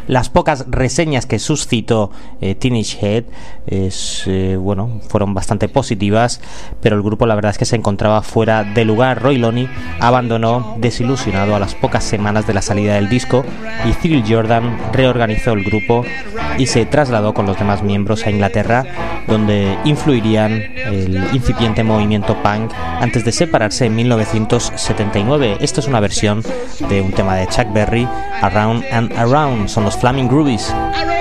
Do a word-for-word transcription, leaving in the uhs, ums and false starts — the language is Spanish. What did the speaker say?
Las pocas reseñas que suscitó eh, Teenage Head es, eh, bueno, fueron bastante positivas, pero el grupo la verdad es que se encontraba fuera de lugar. Roy Loney abandonó desilusionado a las pocas semanas de la salida del disco y Cyril Jordan reorganizó el grupo y se trasladó con los demás miembros a Inglaterra, donde influirían el incipiente movimiento punk antes de separarse en mil novecientos setenta y nueve. Esto es una versión de un tema de Chuck Berry, Around and Around. Son los Flaming Groovies.